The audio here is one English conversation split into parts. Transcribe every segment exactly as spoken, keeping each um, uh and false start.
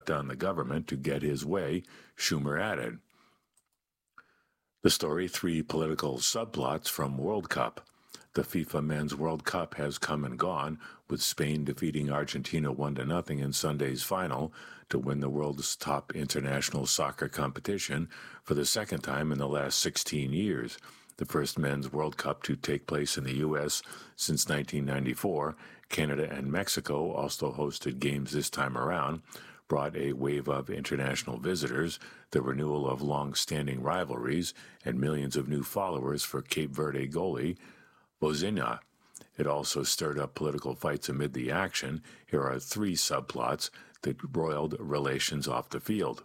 down the government to get his way, Schumer added. The story, three political subplots from World Cup. The FIFA Men's World Cup has come and gone, with Spain defeating Argentina one to nothing in Sunday's final to win the world's top international soccer competition for the second time in the last sixteen years. The first Men's World Cup to take place in the U S since nineteen ninety-four, Canada and Mexico also hosted games this time around, brought a wave of international visitors, the renewal of long-standing rivalries, and millions of new followers for Cape Verde goalie Vozinha. It also stirred up political fights amid the action. Here are three subplots that roiled relations off the field.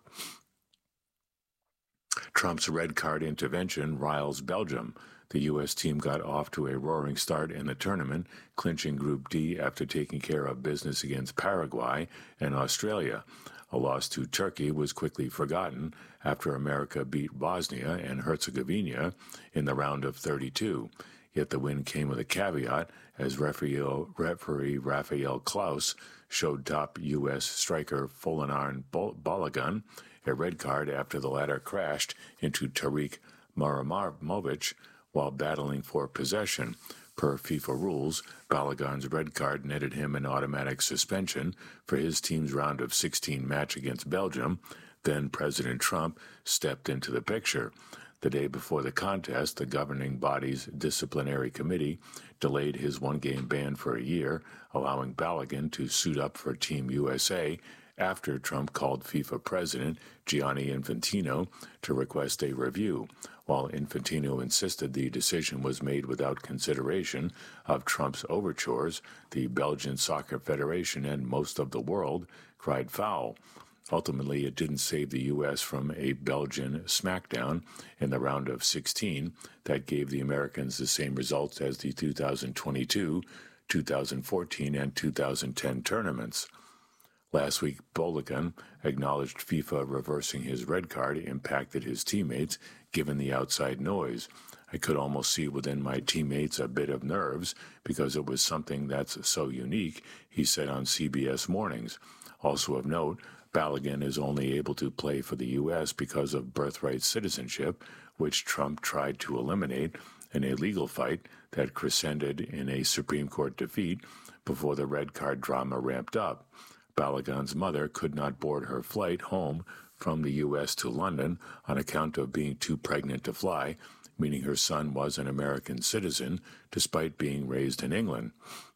Trump's red card intervention riles Belgium. The U S team got off to a roaring start in the tournament, clinching Group D after taking care of business against Paraguay and Australia. A loss to Turkey was quickly forgotten after America beat Bosnia and Herzegovina in the round of thirty-two. Yet the win came with a caveat, as referee, referee Rafael Klaus showed top U S striker Folarin Balogun a red card after the latter crashed into Tariq Maramovic while battling for possession. Per FIFA rules, Balogun's red card netted him an automatic suspension for his team's round of sixteen match against Belgium. Then President Trump stepped into the picture. The day before the contest, the governing body's disciplinary committee delayed his one-game ban for a year, allowing Balogun to suit up for Team U S A after Trump called FIFA President Gianni Infantino to request a review, while Infantino insisted the decision was made without consideration of Trump's overtures. The Belgian Soccer Federation and most of the world cried foul. Ultimately, it didn't save the U S from a Belgian smackdown in the round of sixteen that gave the Americans the same results as the two thousand twenty-two, two thousand fourteen, and two thousand ten tournaments. Last week, Balogun acknowledged FIFA reversing his red card impacted his teammates, given the outside noise. I could almost see within my teammates a bit of nerves because it was something that's so unique, he said on C B S Mornings. Also of note, Balogun is only able to play for the U S because of birthright citizenship, which Trump tried to eliminate in a legal fight that crescended in a Supreme Court defeat before the red card drama ramped up. Balogun's mother could not board her flight home from the U S to London on account of being too pregnant to fly, meaning her son was an American citizen despite being raised in England.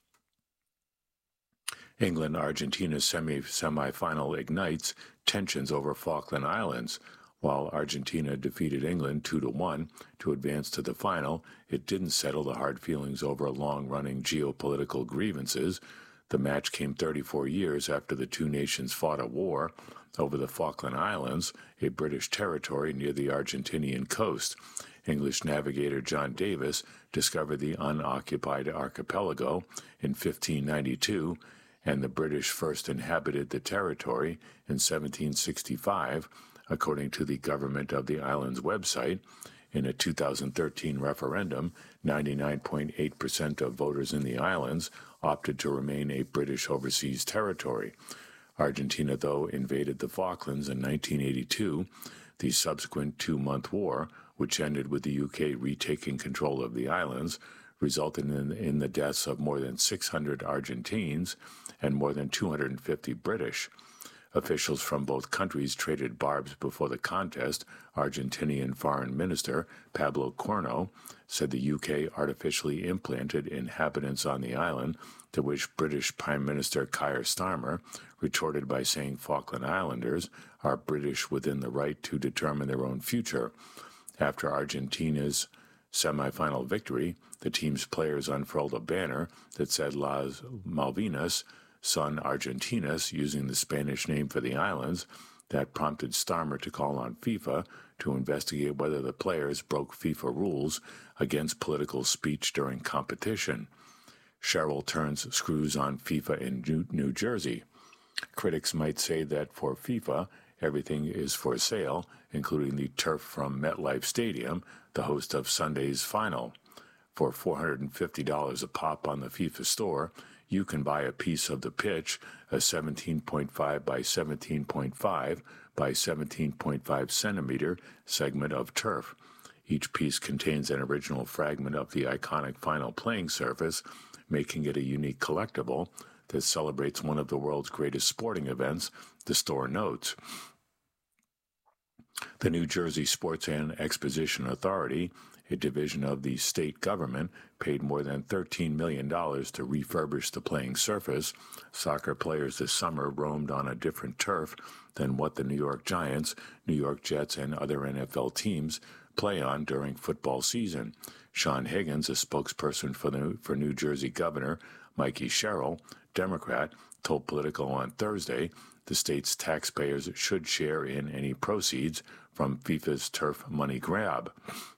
England-Argentina semi semifinal ignites tensions over Falkland Islands. While Argentina defeated England two to one to advance to the final, it didn't settle the hard feelings over long-running geopolitical grievances. The match came thirty-four years after the two nations fought a war over the Falkland Islands, a British territory near the Argentinian coast. English navigator John Davis discovered the unoccupied archipelago in fifteen ninety-two, and the British first inhabited the territory in seventeen sixty-five, according to the Government of the Islands website. In a two thousand thirteen referendum, ninety-nine point eight percent of voters in the islands opted to remain a British overseas territory. Argentina, though, invaded the Falklands in nineteen eighty-two. The subsequent two-month war, which ended with the U K retaking control of the islands, resulted in, in the deaths of more than six hundred Argentines and more than two hundred fifty British. Officials from both countries traded barbs before the contest. Argentinian Foreign Minister Pablo Corno said the U K artificially implanted inhabitants on the island, to which British Prime Minister Keir Starmer retorted by saying Falkland Islanders are British within the right to determine their own future. After Argentina's semi-final victory, the team's players unfurled a banner that said Las Malvinas, son Argentinas, using the Spanish name for the islands. That prompted Starmer to call on FIFA to investigate whether the players broke FIFA rules against political speech during competition. Cheryl turns screws on FIFA in New Jersey. Critics might say that for FIFA, everything is for sale, including the turf from MetLife Stadium, the host of Sunday's final. For four hundred fifty dollars a pop on the FIFA store, you can buy a piece of the pitch, a seventeen point five by seventeen point five by seventeen point five centimeter segment of turf. Each piece contains an original fragment of the iconic final playing surface, making it a unique collectible that celebrates one of the world's greatest sporting events, the store notes. The New Jersey Sports and Exposition Authority, a division of the state government, paid more than thirteen million dollars to refurbish the playing surface. Soccer players this summer roamed on a different turf than what the New York Giants, New York Jets, and other N F L teams play on during football season. Sean Higgins, a spokesperson for, the, for New Jersey Governor Mikey Sherrill, Democrat, told Politico on Thursday the state's taxpayers should share in any proceeds from FIFA's turf money grab.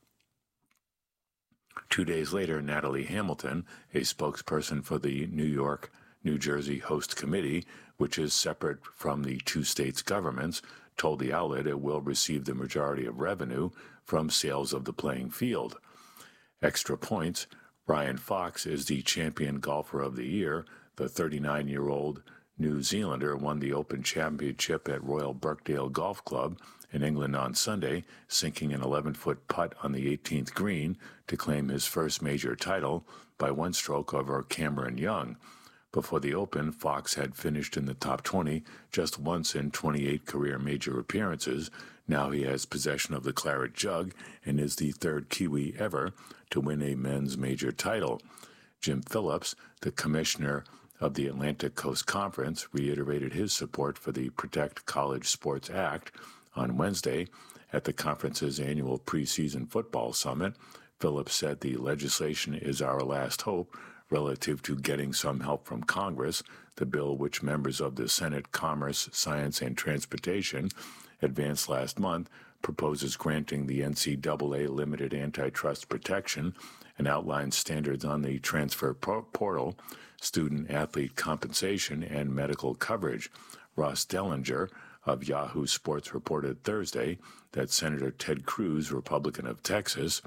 Two days later, Natalie Hamilton, a spokesperson for the New York, New Jersey Host Committee, which is separate from the two states' governments, told the outlet it will receive the majority of revenue from sales of the playing field. Extra points, Ryan Fox is the champion golfer of the year. The thirty-nine-year-old New Zealander won the Open Championship at Royal Birkdale Golf Club in England on Sunday, sinking an eleven-foot putt on the eighteenth green to claim his first major title by one stroke over Cameron Young. Before the Open, Fox had finished in the top twenty just once in twenty-eight career major appearances. Now he has possession of the claret jug and is the third Kiwi ever to win a men's major title. Jim Phillips, the commissioner of the Atlantic Coast Conference, reiterated his support for the Protect College Sports Act on Wednesday at the conference's annual preseason football summit. Phillips said the legislation is our last hope relative to getting some help from Congress. The bill, which members of the Senate Commerce, Science, and Transportation advanced last month, proposes granting the N C double A limited antitrust protection and outlines standards on the transfer portal, student-athlete compensation, and medical coverage. Ross Dellinger of Yahoo Sports reported Thursday that Senator Ted Cruz, Republican of Texas,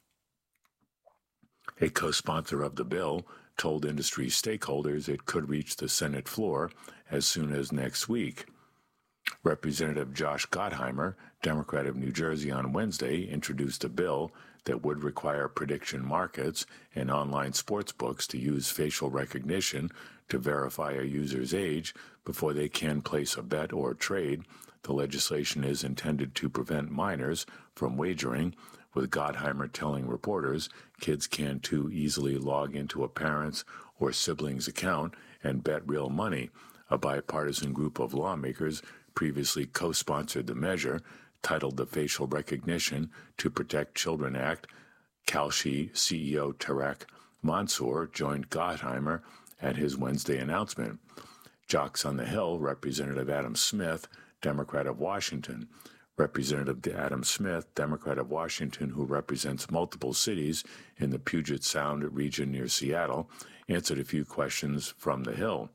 a co-sponsor of the bill, told industry stakeholders it could reach the Senate floor as soon as next week. Representative Josh Gottheimer, Democrat of New Jersey, on Wednesday introduced a bill that would require prediction markets and online sports books to use facial recognition to verify a user's age before they can place a bet or trade. The legislation is intended to prevent minors from wagering, with Gottheimer telling reporters kids can too easily log into a parent's or sibling's account and bet real money. A bipartisan group of lawmakers previously co-sponsored the measure, titled the Facial Recognition to Protect Children Act. Kalshi C E O Tarek Mansour joined Gottheimer at his Wednesday announcement. Jocks on the Hill, Representative Adam Smith, Democrat of Washington. Representative Adam Smith, Democrat of Washington, who represents multiple cities in the Puget Sound region near Seattle, answered a few questions from the Hill.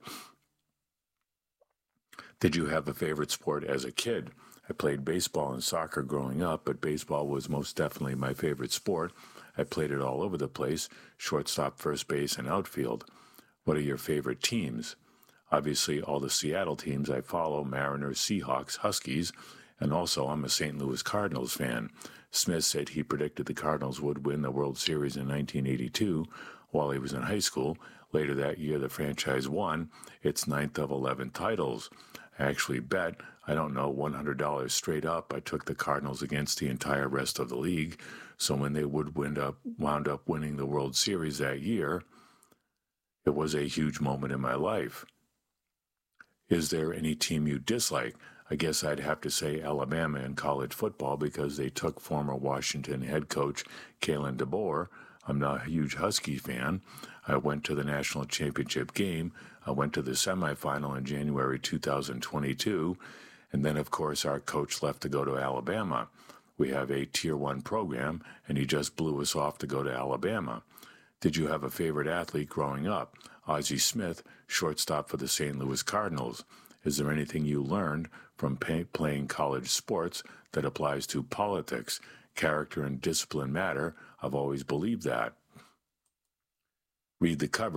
Did you have a favorite sport as a kid? I played baseball and soccer growing up, but baseball was most definitely my favorite sport. I played it all over the place, shortstop, first base, and outfield. What are your favorite teams? Obviously, all the Seattle teams I follow, Mariners, Seahawks, Huskies, and also I'm a Saint Louis Cardinals fan. Smith said he predicted the Cardinals would win the World Series in nineteen eighty-two while he was in high school. Later that year, the franchise won its ninth of eleven titles. I actually bet, I don't know, one hundred dollars straight up. I took the Cardinals against the entire rest of the league. So when they would wind up, wound up winning the World Series that year, it was a huge moment in my life. Is there any team you dislike? I guess I'd have to say Alabama in college football because they took former Washington head coach Kalen DeBoer. I'm not a huge Husky fan. I went to the national championship game. I went to the semifinal in January two thousand twenty-two. And then, of course, our coach left to go to Alabama. We have a Tier one program, and he just blew us off to go to Alabama. Did you have a favorite athlete growing up? Ozzie Smith, shortstop for the Saint Louis Cardinals. Is there anything you learned from pay- playing college sports that applies to politics? Character and discipline matter. I've always believed that. Read the coverage.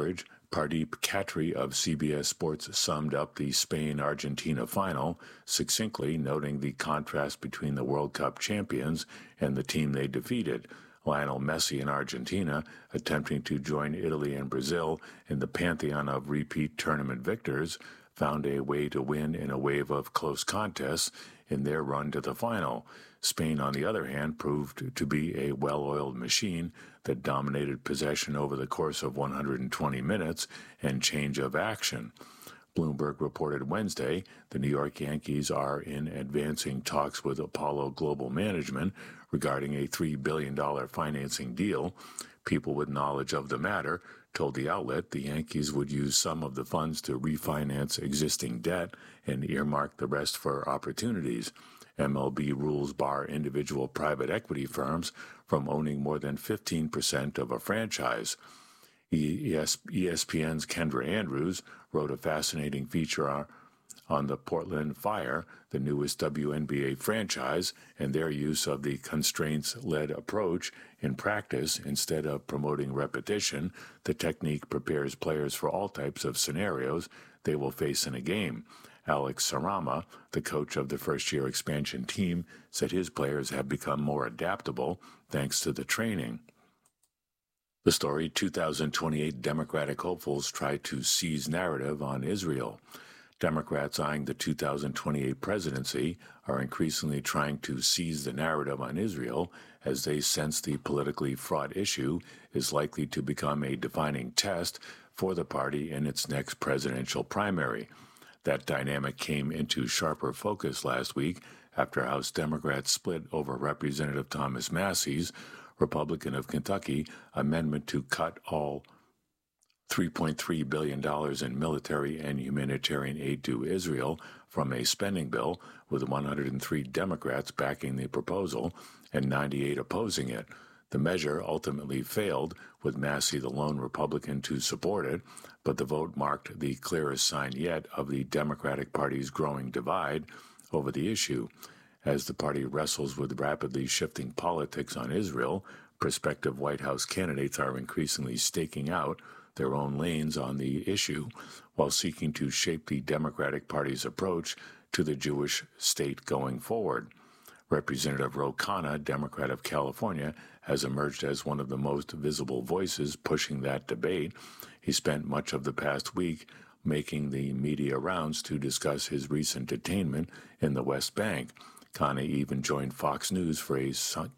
Pardeep Khatri of C B S Sports summed up the Spain-Argentina final succinctly, noting the contrast between the World Cup champions and the team they defeated. Lionel Messi in Argentina, attempting to join Italy and Brazil in the pantheon of repeat tournament victors, found a way to win in a wave of close contests in their run to the final. Spain, on the other hand, proved to be a well-oiled machine that dominated possession over the course of one hundred twenty minutes and change of action. Bloomberg reported Wednesday the New York Yankees are in advancing talks with Apollo Global Management regarding a three billion dollars financing deal. People with knowledge of the matter told the outlet the Yankees would use some of the funds to refinance existing debt and earmark the rest for opportunities. M L B rules bar individual private equity firms from owning more than fifteen percent of a franchise. E S P N's Kendra Andrews wrote a fascinating feature on the Portland Fire, the newest W N B A franchise, and their use of the constraints-led approach in practice. Instead of promoting repetition, the technique prepares players for all types of scenarios they will face in a game. Alex Sarama, the coach of the first-year expansion team, said his players have become more adaptable thanks to the training. The story, two thousand twenty-eight Democratic hopefuls try to seize narrative on Israel. Democrats eyeing the two thousand twenty-eight presidency are increasingly trying to seize the narrative on Israel as they sense the politically fraught issue is likely to become a defining test for the party in its next presidential primary. That dynamic came into sharper focus last week after House Democrats split over Representative Thomas Massey's, Republican of Kentucky, amendment to cut all three point three billion dollars in military and humanitarian aid to Israel from a spending bill, with one hundred three Democrats backing the proposal and ninety-eight opposing it. The measure ultimately failed, with Massey the lone Republican to support it, but the vote marked the clearest sign yet of the Democratic Party's growing divide over the issue. As the party wrestles with rapidly shifting politics on Israel, prospective White House candidates are increasingly staking out their own lanes on the issue while seeking to shape the Democratic Party's approach to the Jewish state going forward. Representative Ro Khanna, Democrat of California, has emerged as one of the most visible voices pushing that debate. He spent much of the past week making the media rounds to discuss his recent detainment in the West Bank. Khanna even joined Fox News for a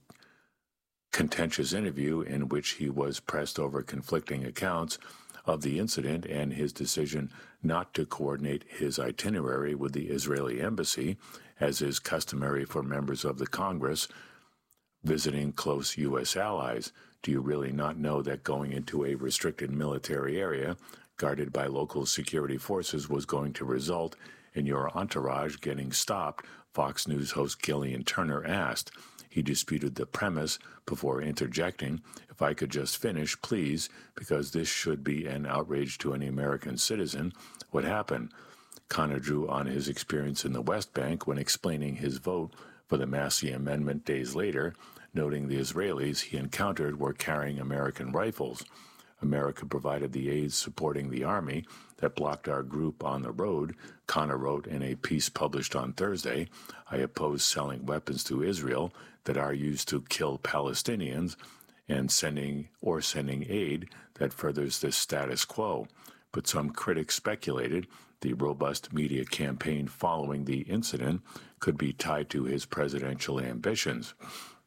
contentious interview in which he was pressed over conflicting accounts of the incident and his decision not to coordinate his itinerary with the Israeli embassy, as is customary for members of the Congress visiting close U S allies. Do you really not know that going into a restricted military area guarded by local security forces was going to result in your entourage getting stopped? Fox News host Gillian Turner asked. He disputed the premise before interjecting, "If I could just finish, please, because this should be an outrage to any American citizen. What happened?" Khanna drew on his experience in the West Bank when explaining his vote for the Massey Amendment days later, noting the Israelis he encountered were carrying American rifles. America provided the aids supporting the army that blocked our group on the road, Khanna wrote in a piece published on Thursday. I oppose selling weapons to Israel that are used to kill Palestinians and sending or sending aid that furthers the status quo. But some critics speculated the robust media campaign following the incident could be tied to his presidential ambitions.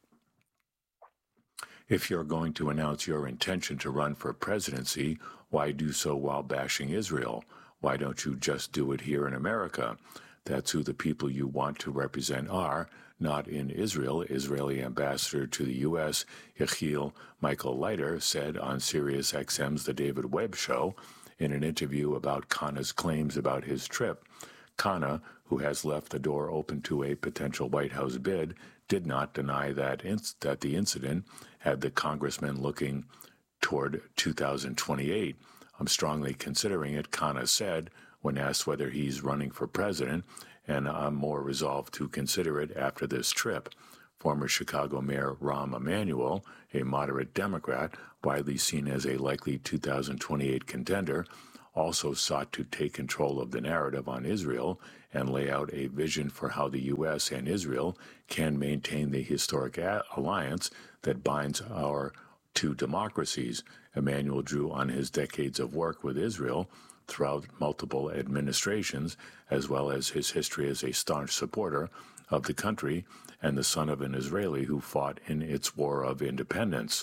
If you're going to announce your intention to run for presidency, why do so while bashing Israel? Why don't you just do it here in America? That's who the people you want to represent are, not in Israel, Israeli ambassador to the U S, Yechiel Michael Leiter, said on Sirius X M's The David Webb Show in an interview about Khanna's claims about his trip. Khanna, who has left the door open to a potential White House bid, did not deny that, inc- that the incident had the congressman looking toward two thousand twenty-eight. I'm strongly considering it, Khanna said when asked whether he's running for president, and I'm more resolved to consider it after this trip. Former Chicago Mayor Rahm Emanuel, a moderate Democrat, widely seen as a likely two thousand twenty-eight contender, also sought to take control of the narrative on Israel and lay out a vision for how the U S and Israel can maintain the historic a- alliance that binds our two democracies. Emanuel drew on his decades of work with Israel throughout multiple administrations, as well as his history as a staunch supporter of the country and the son of an Israeli who fought in its war of independence.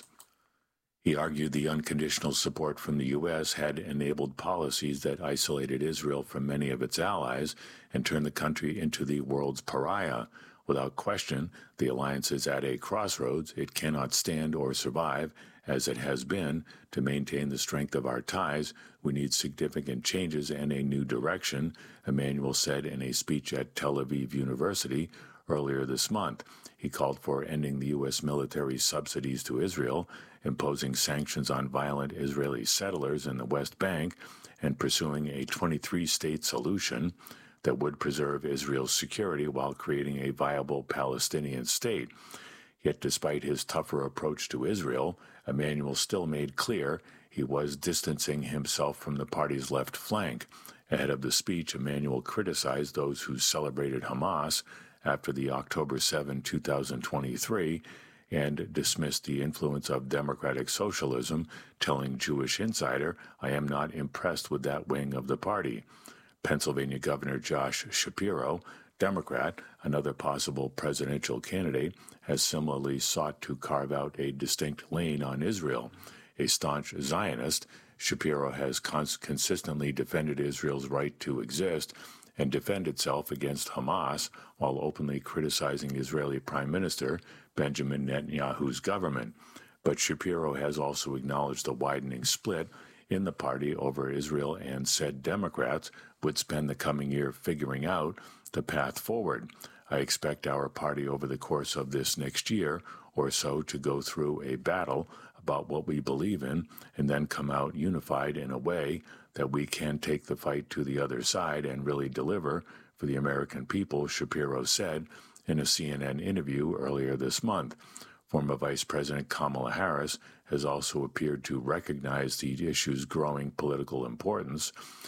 He argued the unconditional support from the U S had enabled policies that isolated Israel from many of its allies and turned the country into the world's pariah. Without question, the alliance is at a crossroads. It cannot stand or survive, as it has been. To maintain the strength of our ties, we need significant changes and a new direction, Emanuel said in a speech at Tel Aviv University earlier this month. He called for ending the U S military subsidies to Israel, imposing sanctions on violent Israeli settlers in the West Bank, and pursuing a twenty-three state solution that would preserve Israel's security while creating a viable Palestinian state. Yet despite his tougher approach to Israel, Emanuel still made clear he was distancing himself from the party's left flank. Ahead of the speech, Emanuel criticized those who celebrated Hamas after the October seventh, two thousand twenty-three, and dismissed the influence of democratic socialism, telling Jewish Insider, "I am not impressed with that wing of the party." Pennsylvania Governor Josh Shapiro, Democrat, another possible presidential candidate, has similarly sought to carve out a distinct lane on Israel. A staunch Zionist, Shapiro has cons- consistently defended Israel's right to exist and defend itself against Hamas, while openly criticizing Israeli Prime Minister Benjamin Netanyahu's government. But Shapiro has also acknowledged the widening split in the party over Israel and said Democrats would spend the coming year figuring out the path forward. "I expect our party over the course of this next year or so to go through a battle about what we believe in and then come out unified in a way that we can take the fight to the other side and really deliver for the American people," Shapiro said in a C N N interview earlier this month. Former Vice President Kamala Harris has also appeared to recognize the issue's growing political importance.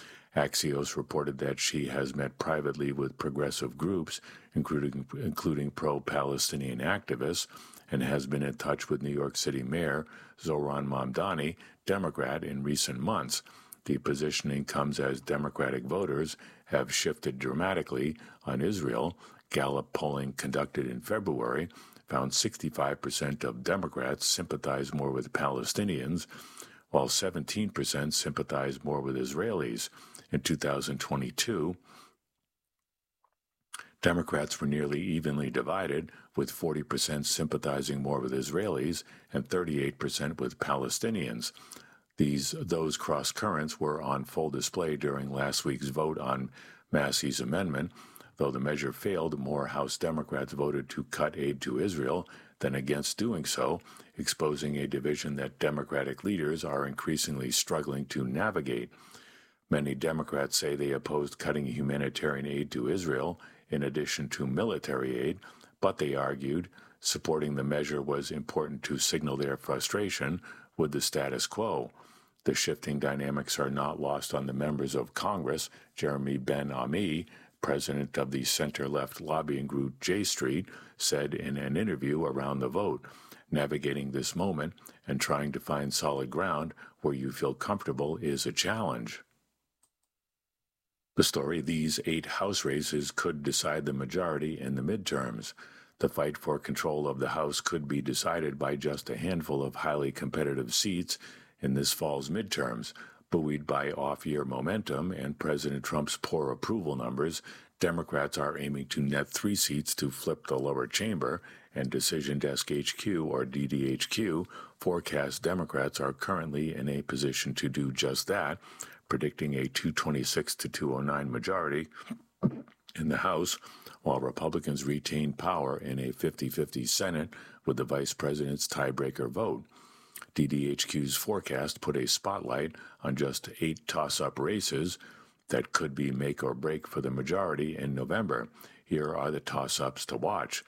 Axios reported that she has met privately with progressive groups, including, including pro-Palestinian activists, and has been in touch with New York City Mayor Zohran Mamdani, Democrat, in recent months. The positioning comes as Democratic voters have shifted dramatically on Israel. Gallup polling conducted in February found sixty-five percent of Democrats sympathize more with Palestinians, while seventeen percent sympathize more with Israelis. In two thousand twenty-two, Democrats were nearly evenly divided, with forty percent sympathizing more with Israelis and thirty-eight percent with Palestinians. These those cross currents were on full display during last week's vote on Massey's amendment. Though the measure failed, more House Democrats voted to cut aid to Israel than against doing so, exposing a division that Democratic leaders are increasingly struggling to navigate. Many Democrats say they opposed cutting humanitarian aid to Israel in addition to military aid, but they argued supporting the measure was important to signal their frustration with the status quo. The shifting dynamics are not lost on the members of Congress. Jeremy Ben-Ami, president of the center-left lobbying group J Street, said in an interview around the vote, "Navigating this moment and trying to find solid ground where you feel comfortable is a challenge." The story: these eight House races could decide the majority in the midterms. The fight for control of the House could be decided by just a handful of highly competitive seats in this fall's midterms. Buoyed by off-year momentum and President Trump's poor approval numbers, Democrats are aiming to net three seats to flip the lower chamber, and Decision Desk H Q, or D D H Q, forecasts Democrats are currently in a position to do just that, predicting a two twenty-six to two oh nine majority in the House, while Republicans retain power in a fifty-fifty Senate with the vice president's tiebreaker vote. D D H Q's forecast put a spotlight on just eight toss-up races that could be make or break for the majority in November. Here are the toss-ups to watch.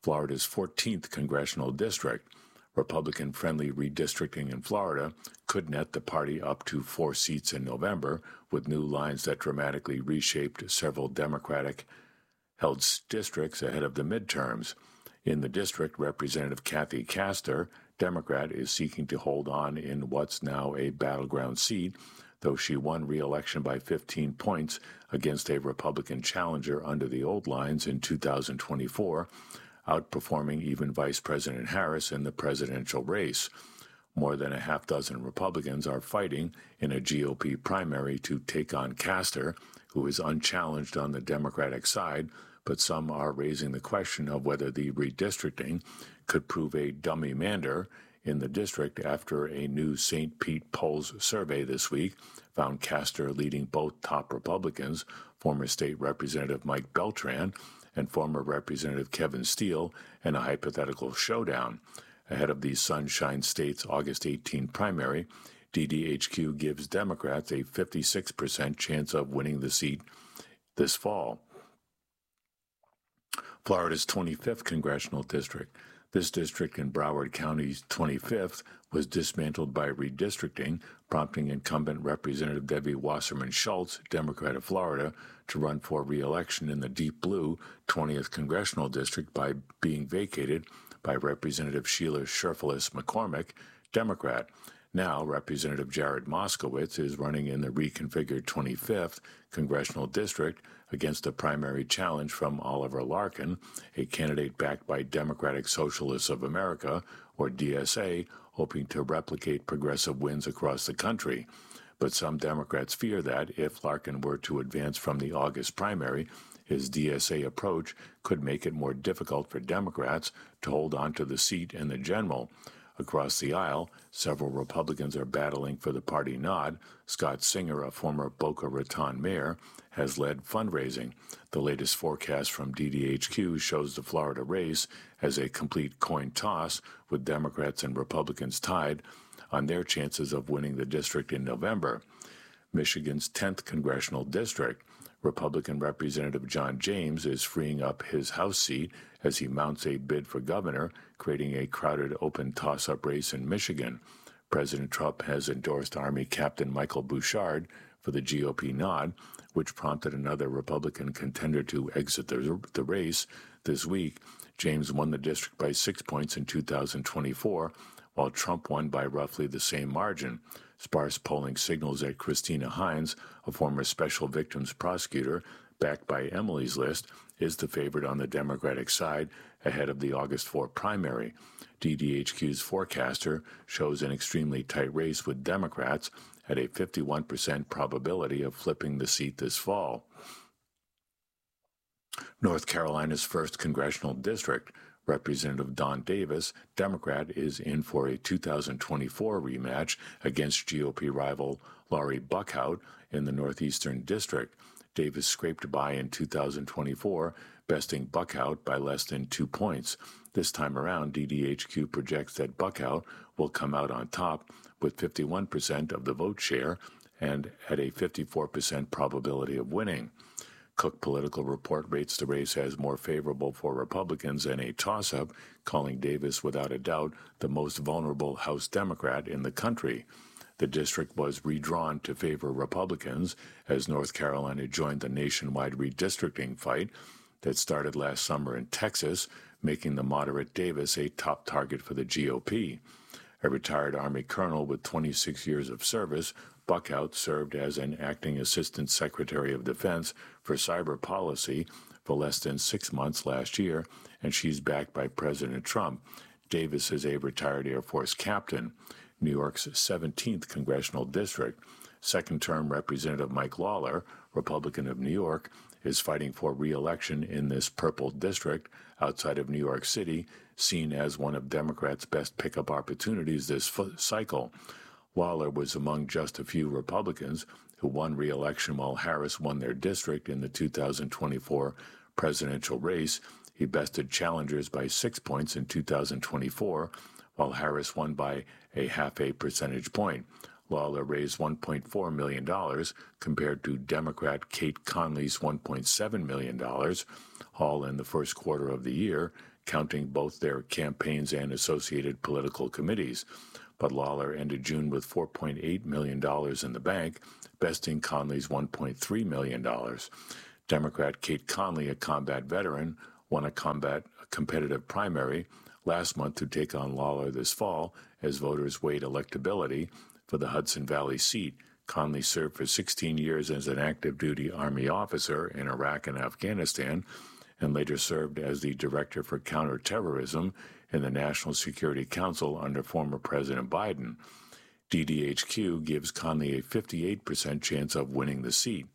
Florida's fourteenth congressional district. Republican-friendly redistricting in Florida could net the party up to four seats in November, with new lines that dramatically reshaped several Democratic-held districts ahead of the midterms. In the district, Representative Kathy Castor, Democrat, is seeking to hold on in what's now a battleground seat, though she won re-election by fifteen points against a Republican challenger under the old lines in two thousand twenty-four, outperforming even Vice President Harris in the presidential race. More than a half dozen Republicans are fighting in a G O P primary to take on Castor, who is unchallenged on the Democratic side, but some are raising the question of whether the redistricting could prove a dummy mander in the district after a new Saint Pete polls survey this week found Castor leading both top Republicans, former state Representative Mike Beltran and former Representative Kevin Steele, in a hypothetical showdown. Ahead of the Sunshine State's August eighteenth primary, D D H Q gives Democrats a fifty-six percent chance of winning the seat this fall. Florida's twenty-fifth congressional district. This district in Broward County's twenty-fifth was dismantled by redistricting, prompting incumbent Representative Debbie Wasserman Schultz, Democrat of Florida, to run for re-election in the deep blue twentieth congressional district by being vacated by Representative Sheila Sherfilis McCormick, Democrat. Now, Representative Jared Moskowitz is running in the reconfigured twenty-fifth congressional district against a primary challenge from Oliver Larkin, a candidate backed by Democratic Socialists of America, or D S A, hoping to replicate progressive wins across the country. But some Democrats fear that, if Larkin were to advance from the August primary, his D S A approach could make it more difficult for Democrats to hold on to the seat in the general. Across the aisle, several Republicans are battling for the party nod. Scott Singer, a former Boca Raton mayor, has led fundraising. The latest forecast from D D H Q shows the Florida race as a complete coin toss, with Democrats and Republicans tied on their chances of winning the district in November. Michigan's tenth congressional district. Republican Representative John James is freeing up his House seat as he mounts a bid for governor, creating a crowded open toss-up race in Michigan. President Trump has endorsed Army Captain Michael Bouchard for the G O P nod, which prompted another Republican contender to exit the, the race this week. James won the district by six points in two thousand twenty-four, while Trump won by roughly the same margin. Sparse polling signals that Christina Hines, a former special victims prosecutor, backed by Emily's List, is the favorite on the Democratic side ahead of the August fourth primary. D D H Q's forecaster shows an extremely tight race with Democrats at a fifty-one percent probability of flipping the seat this fall. North Carolina's first congressional district. Representative Don Davis, Democrat, is in for a two thousand twenty-four rematch against G O P rival Laurie Buckhout in the Northeastern District. Davis scraped by in two thousand twenty-four, besting Buckhout by less than two points. This time around, D D H Q projects that Buckhout will come out on top with fifty-one percent of the vote share and at a fifty-four percent probability of winning. Cook Political Report rates the race as more favorable for Republicans in a toss-up, calling Davis without a doubt the most vulnerable House Democrat in the country. The district was redrawn to favor Republicans as North Carolina joined the nationwide redistricting fight that started last summer in Texas, making the moderate Davis a top target for the G O P. A retired Army colonel with twenty-six years of service, Buckhout served as an acting Assistant Secretary of Defense for Cyber Policy for less than six months last year, and she's backed by President Trump. Davis is a retired Air Force captain. New York's seventeenth congressional district. Second-term Representative Mike Lawler, Republican of New York, is fighting for re-election in this purple district outside of New York City, seen as one of Democrats' best pickup opportunities this f- cycle. Lawler was among just a few Republicans who won re-election while Harris won their district in the two thousand twenty-four presidential race. He bested challengers by six points in two thousand twenty-four, while Harris won by a half a percentage point. Lawler raised one point four million dollars compared to Democrat Kate Conley's one point seven million dollars, all in the first quarter of the year, counting both their campaigns and associated political committees. But Lawler ended June with four point eight million dollars in the bank, besting Conley's one point three million dollars. Democrat Kate Conley, a combat veteran, won a combat a competitive primary last month to take on Lawler this fall as voters weighed electability for the Hudson Valley seat. Conley served for sixteen years as an active-duty Army officer in Iraq and Afghanistan, and later served as the Director for Counterterrorism in the National Security Council under former President Biden. D D H Q gives Conley a fifty-eight percent chance of winning the seat.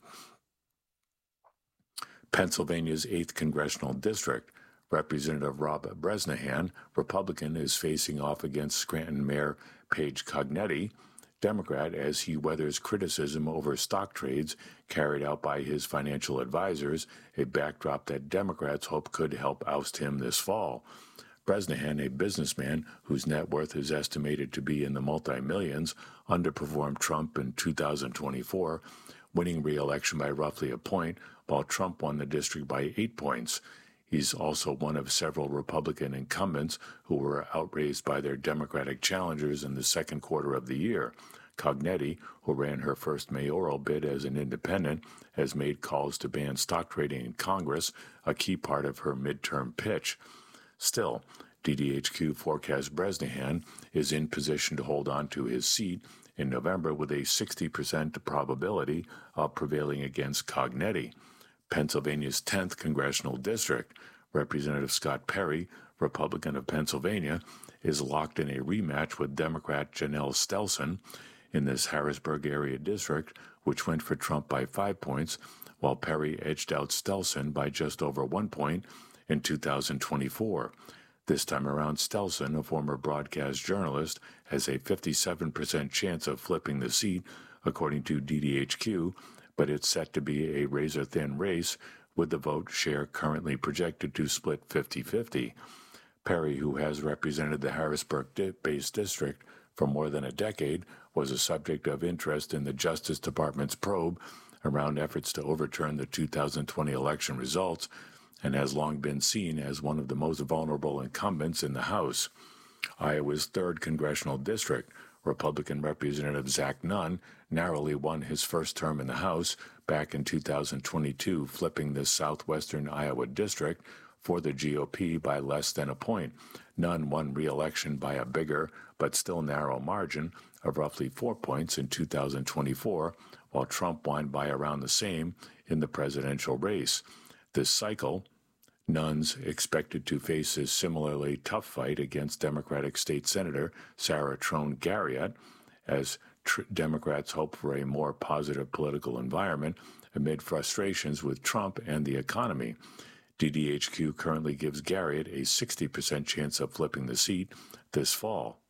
Pennsylvania's eighth Congressional District, Representative Rob Bresnahan, Republican, is facing off against Scranton Mayor Paige Cognetti, Democrat, as he weathers criticism over stock trades carried out by his financial advisors, a backdrop that Democrats hope could help oust him this fall. Bresnahan, a businessman whose net worth is estimated to be in the multi-millions, underperformed Trump in two thousand twenty-four, winning re-election by roughly a point, while Trump won the district by eight points. He's also one of several Republican incumbents who were outraised by their Democratic challengers in the second quarter of the year. Cognetti, who ran her first mayoral bid as an independent, has made calls to ban stock trading in Congress, a key part of her midterm pitch. Still, D D H Q forecasts Bresnahan is in position to hold on to his seat in November with a sixty percent probability of prevailing against Cognetti. Pennsylvania's tenth Congressional District, Representative Scott Perry, Republican of Pennsylvania, is locked in a rematch with Democrat Janelle Stelson in this Harrisburg area district, which went for Trump by five points, while Perry edged out Stelson by just over one point in two thousand twenty-four. This time around, Stelson, a former broadcast journalist, has a fifty-seven percent chance of flipping the seat, according to D D H Q, but it's set to be a razor-thin race, with the vote share currently projected to split fifty-fifty. Perry, who has represented the Harrisburg-based district for more than a decade, was a subject of interest in the Justice Department's probe around efforts to overturn the two thousand twenty election results, and has long been seen as one of the most vulnerable incumbents in the House. Iowa's third Congressional District, Republican Representative Zach Nunn, narrowly won his first term in the House back in two thousand twenty-two, flipping the southwestern Iowa district for the G O P by less than a point. Nunn won re-election by a bigger but still narrow margin of roughly four points in two thousand twenty-four, while Trump won by around the same in the presidential race. This cycle, Nunn's expected to face a similarly tough fight against Democratic State Senator Sarah Trone Garriott, as tr- Democrats hope for a more positive political environment amid frustrations with Trump and the economy. D D H Q currently gives Garriott a sixty percent chance of flipping the seat this fall.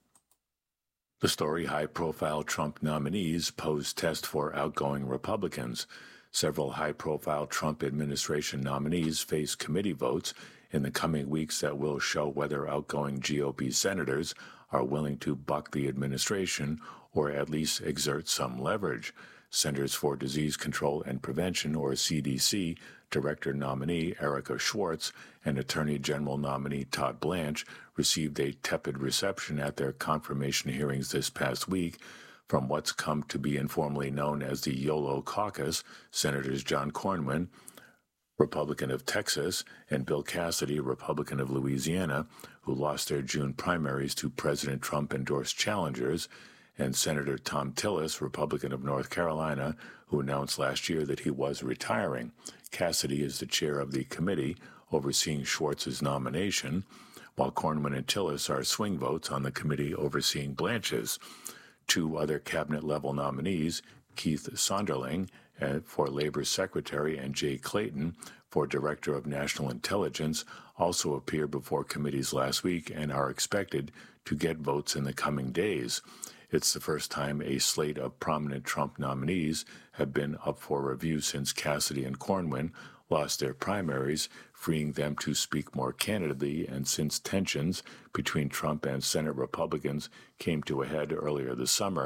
The story: high-profile Trump nominees pose test for outgoing Republicans. Several high-profile Trump administration nominees face committee votes in the coming weeks that will show whether outgoing G O P senators are willing to buck the administration or at least exert some leverage. Centers for Disease Control and Prevention, or C D C, Director nominee Erica Schwartz and Attorney General nominee Todd Blanche received a tepid reception at their confirmation hearings this past week from what's come to be informally known as the YOLO Caucus. Senators John Cornyn, Republican of Texas, and Bill Cassidy, Republican of Louisiana, who lost their June primaries to President Trump-endorsed challengers, and Senator Thom Tillis, Republican of North Carolina, who announced last year that he was retiring. Cassidy is the chair of the committee overseeing Schwartz's nomination, while Cornyn and Tillis are swing votes on the committee overseeing Blanche's. Two other cabinet-level nominees, Keith Sonderling for Labor Secretary and Jay Clayton for Director of National Intelligence, also appeared before committees last week and are expected to get votes in the coming days. It's the first time a slate of prominent Trump nominees have been up for review since Cassidy and Cornyn lost their primaries, freeing them to speak more candidly, and since tensions between Trump and Senate Republicans came to a head earlier this summer,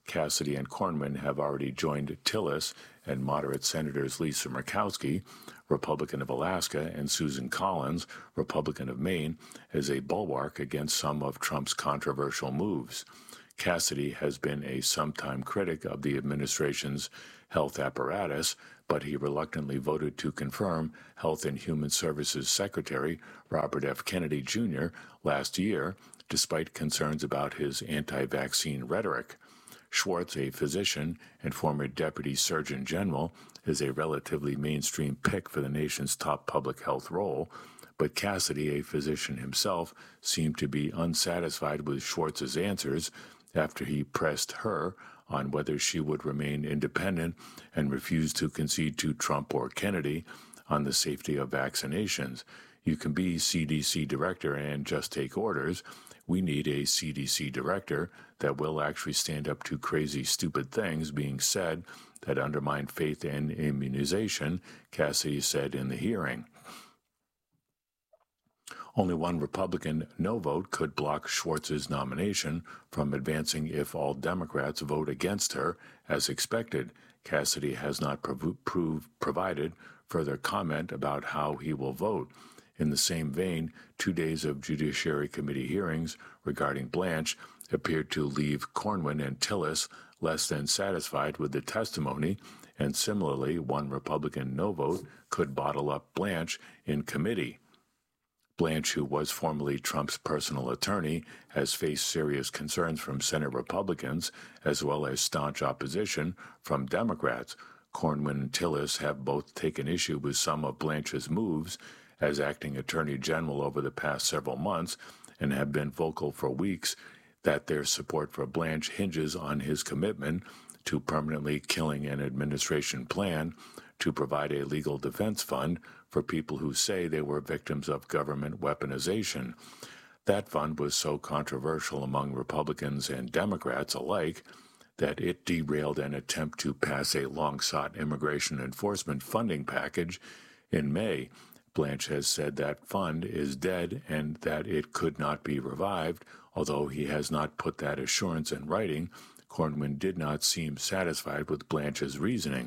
Cassidy and Cornyn have already joined Tillis and moderate Senators Lisa Murkowski, Republican of Alaska, and Susan Collins, Republican of Maine, as a bulwark against some of Trump's controversial moves. Cassidy has been a sometime critic of the administration's health apparatus, but he reluctantly voted to confirm Health and Human Services Secretary Robert F. Kennedy Junior last year, despite concerns about his anti-vaccine rhetoric. Schwartz, a physician and former Deputy Surgeon General, is a relatively mainstream pick for the nation's top public health role, but Cassidy, a physician himself, seemed to be unsatisfied with Schwartz's answers after he pressed her on whether she would remain independent and refuse to concede to Trump or Kennedy on the safety of vaccinations. You can be C D C director and just take orders. We need a C D C director that will actually stand up to crazy, stupid things being said that undermine faith in immunization, Cassidy said in the hearing. Only one Republican no vote could block Schwartz's nomination from advancing if all Democrats vote against her, as expected. Cassidy has not prov- prov- provided further comment about how he will vote. In the same vein, two days of Judiciary Committee hearings regarding Blanche appeared to leave Cornyn and Tillis less than satisfied with the testimony, and similarly, one Republican no vote could bottle up Blanche in committee. Blanche, who was formerly Trump's personal attorney, has faced serious concerns from Senate Republicans as well as staunch opposition from Democrats. Cornyn and Tillis have both taken issue with some of Blanche's moves as acting attorney general over the past several months and have been vocal for weeks that their support for Blanche hinges on his commitment to permanently killing an administration plan to provide a legal defense fund for people who say they were victims of government weaponization. That fund was so controversial among Republicans and Democrats alike that it derailed an attempt to pass a long-sought immigration enforcement funding package in May. Blanche has said that fund is dead and that it could not be revived, although he has not put that assurance in writing. Cornyn did not seem satisfied with Blanche's reasoning.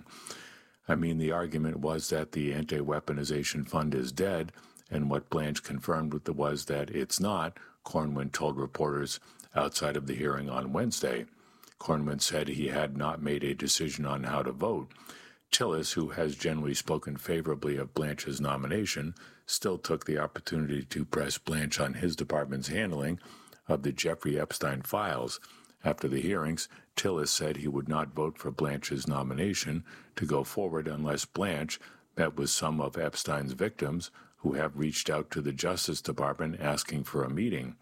I mean, the argument was that the anti-weaponization fund is dead, and what Blanche confirmed with the was that it's not, Cornyn told reporters outside of the hearing on Wednesday. Cornyn said he had not made a decision on how to vote. Tillis, who has generally spoken favorably of Blanche's nomination, still took the opportunity to press Blanche on his department's handling of the Jeffrey Epstein files. After the hearings, Tillis said he would not vote for Blanche's nomination to go forward unless Blanche met with some of Epstein's victims who have reached out to the Justice Department asking for a meeting.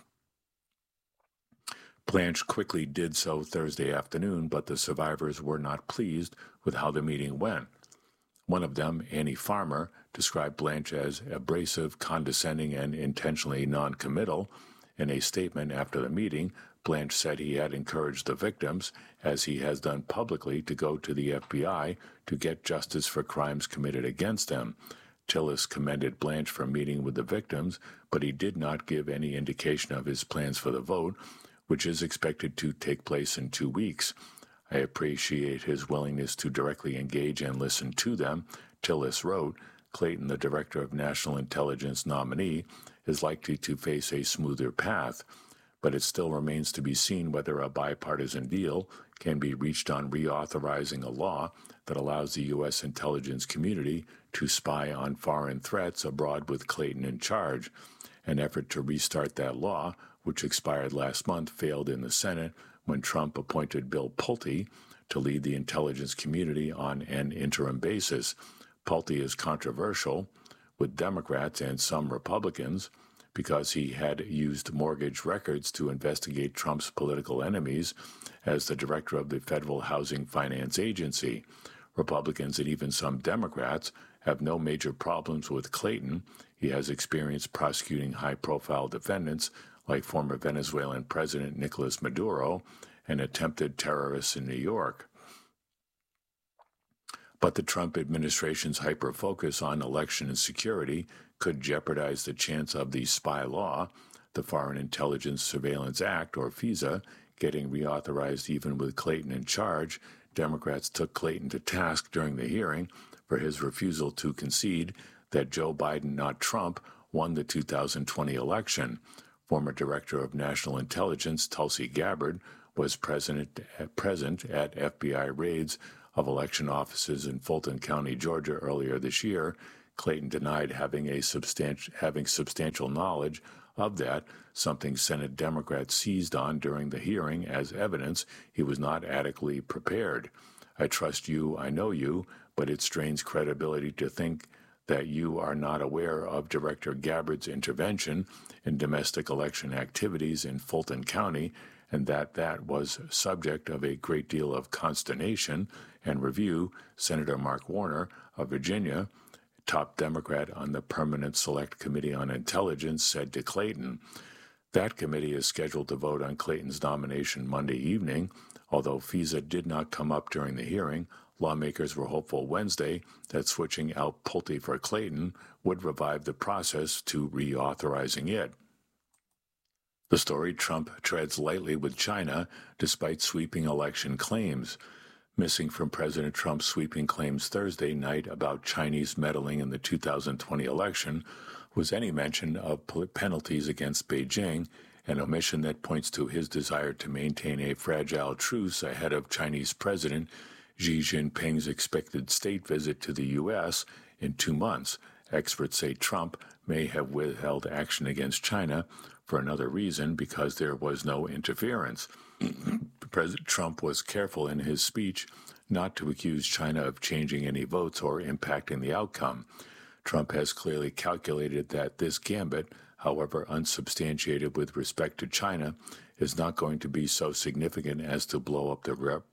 Blanche quickly did so Thursday afternoon, but the survivors were not pleased with how the meeting went. One of them, Annie Farmer, described Blanche as abrasive, condescending, and intentionally non-committal. In a statement after the meeting, Blanche said he had encouraged the victims, as he has done publicly, to go to the F B I to get justice for crimes committed against them. Tillis commended Blanche for meeting with the victims, but he did not give any indication of his plans for the vote, which is expected to take place in two weeks. I appreciate his willingness to directly engage and listen to them, Tillis wrote. Clayton, the Director of National Intelligence nominee, is likely to face a smoother path, but it still remains to be seen whether a bipartisan deal can be reached on reauthorizing a law that allows the U S intelligence community to spy on foreign threats abroad with Clayton in charge. An effort to restart that law, which expired last month, failed in the Senate when Trump appointed Bill Pulte to lead the intelligence community on an interim basis. Pulte is controversial with Democrats and some Republicans because he had used mortgage records to investigate Trump's political enemies as the director of the Federal Housing Finance Agency. Republicans and even some Democrats have no major problems with Clayton. He has experience prosecuting high-profile defendants like former Venezuelan President Nicolas Maduro and attempted terrorists in New York. But the Trump administration's hyper-focus on election and security could jeopardize the chance of the spy law. The Foreign Intelligence Surveillance Act, or FISA, getting reauthorized even with Clayton in charge. Democrats took Clayton to task during the hearing for his refusal to concede that Joe Biden, not Trump, won the two thousand twenty election. Former Director of National Intelligence Tulsi Gabbard was present, present at F B I raids of election offices in Fulton County, Georgia, earlier this year. Clayton denied having a substantial having substantial knowledge of that, something Senate Democrats seized on during the hearing as evidence he was not adequately prepared. I trust you, I know you, but it strains credibility to think that you are not aware of Director Gabbard's intervention in domestic election activities in Fulton County, and that that was subject of a great deal of consternation and review. Senator Mark Warner of Virginia, top Democrat on the Permanent Select Committee on Intelligence, said to Clayton. That committee is scheduled to vote on Clayton's nomination Monday evening. Although FISA did not come up during the hearing, lawmakers were hopeful Wednesday that switching out Pulte for Clayton would revive the process to reauthorizing it. The story: Trump treads lightly with China despite sweeping election claims. Missing from President Trump's sweeping claims Thursday night about Chinese meddling in the two thousand twenty election was any mention of penalties against Beijing, an omission that points to his desire to maintain a fragile truce ahead of Chinese President Xi Jinping's expected state visit to the U S in two months. Experts say Trump may have withheld action against China for another reason, because there was no interference. President Trump was careful in his speech not to accuse China of changing any votes or impacting the outcome. Trump has clearly calculated that this gambit, however unsubstantiated with respect to China, is not going to be so significant as to blow up the rep-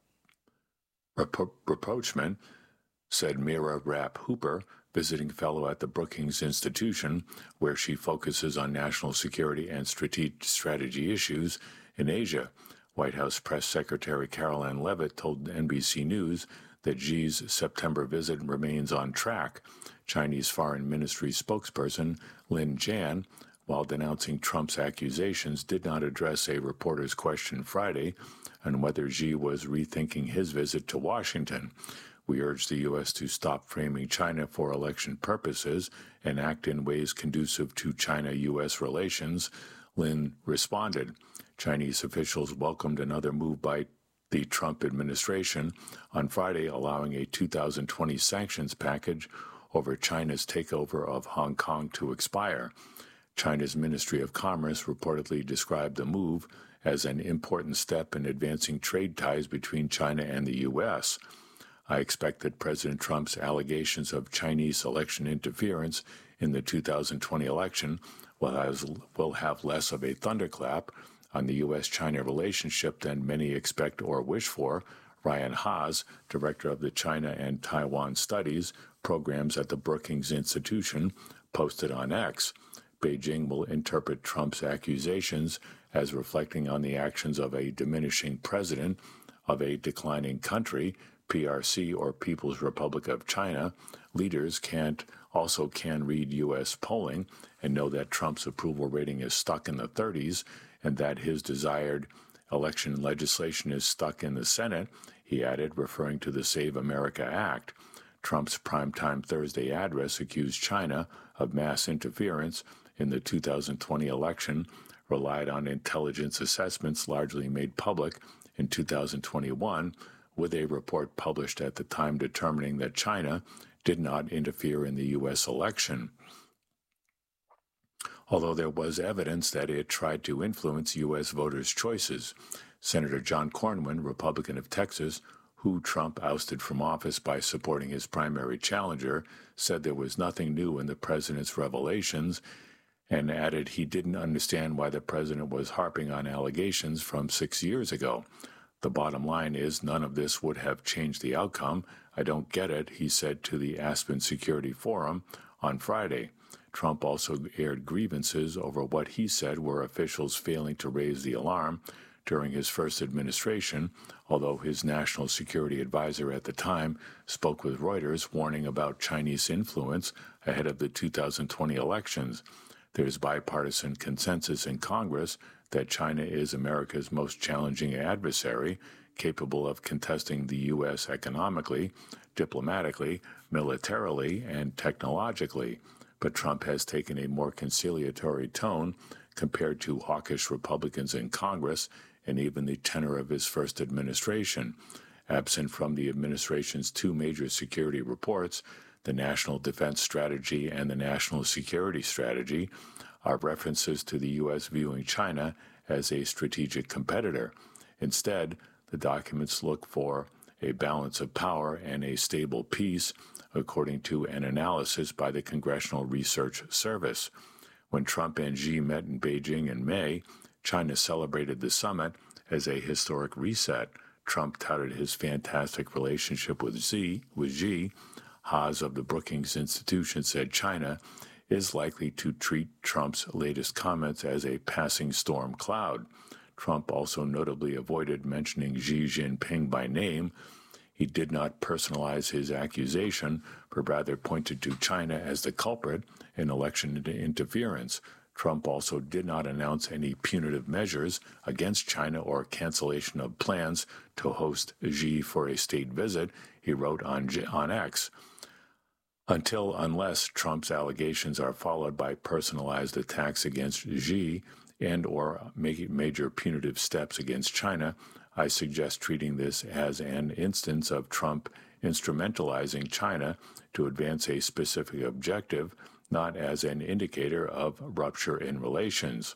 rep- rapprochement, said Mira Rapp Hooper, visiting fellow at the Brookings Institution, where she focuses on national security and strate- strategy issues in Asia. White House Press Secretary Caroline Leavitt told N B C News that Xi's September visit remains on track. Chinese Foreign Ministry spokesperson Lin Jian, while denouncing Trump's accusations, did not address a reporter's question Friday on whether Xi was rethinking his visit to Washington. We urge the U S to stop framing China for election purposes and act in ways conducive to China-U S relations, Lin responded. Chinese officials welcomed another move by the Trump administration on Friday, allowing a two thousand twenty sanctions package over China's takeover of Hong Kong to expire. China's Ministry of Commerce reportedly described the move as an important step in advancing trade ties between China and the U S. I expect that President Trump's allegations of Chinese election interference in the two thousand twenty election will have, will have less of a thunderclap on the U S China relationship than many expect or wish for, Ryan Haas, director of the China and Taiwan Studies programs at the Brookings Institution, posted on X. Beijing will interpret Trump's accusations as reflecting on the actions of a diminishing president of a declining country, P R C or People's Republic of China. Leaders can't also can read U S polling and know that Trump's approval rating is stuck in the thirties and that his desired election legislation is stuck in the Senate, he added, referring to the Save America Act. Trump's primetime Thursday address accused China of mass interference in the two thousand twenty election, relied on intelligence assessments largely made public in two thousand twenty-one, with a report published at the time determining that China did not interfere in the U S election, although there was evidence that it tried to influence U S voters' choices. Senator John Cornyn, Republican of Texas, who Trump ousted from office by supporting his primary challenger, said there was nothing new in the president's revelations and added he didn't understand why the president was harping on allegations from six years ago. The bottom line is none of this would have changed the outcome. I don't get it, he said to the Aspen Security Forum on Friday. Trump also aired grievances over what he said were officials failing to raise the alarm during his first administration, although his national security advisor at the time spoke with Reuters warning about Chinese influence ahead of the two thousand twenty elections. There's bipartisan consensus in Congress that China is America's most challenging adversary, capable of contesting the U S economically, diplomatically, militarily, and technologically. But Trump has taken a more conciliatory tone compared to hawkish Republicans in Congress and even the tenor of his first administration. Absent from the administration's two major security reports, the National Defense Strategy and the National Security Strategy, are references to the U S viewing China as a strategic competitor. Instead, the documents look for a balance of power and a stable peace, according to an analysis by the Congressional Research Service. When Trump and Xi met in Beijing in May, China celebrated the summit as a historic reset. Trump touted his fantastic relationship with Xi. With Xi, Haas of the Brookings Institution said China is likely to treat Trump's latest comments as a passing storm cloud. Trump also notably avoided mentioning Xi Jinping by name. He did not personalize his accusation, but rather pointed to China as the culprit in election interference. Trump also did not announce any punitive measures against China or cancellation of plans to host Xi for a state visit, he wrote on, on X. Until unless Trump's allegations are followed by personalized attacks against Xi and or major punitive steps against China, I suggest treating this as an instance of Trump instrumentalizing China to advance a specific objective, not as an indicator of rupture in relations.